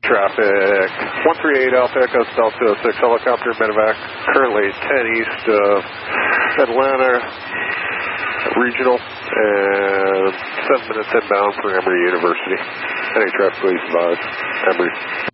traffic. 138 Alpha Echo South 206 helicopter medevac. Currently 10 east of Atlanta Regional and 7 minutes inbound for Emory University. Any traffic, please advise. Emory.